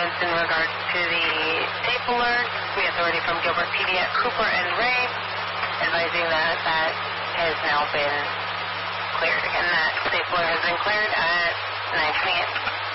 questions in regards to the tape alert. We have authority from Gilbert PD at Cooper and Ray, advising that that has now been cleared. Again, that tape alert has been cleared at 9:28.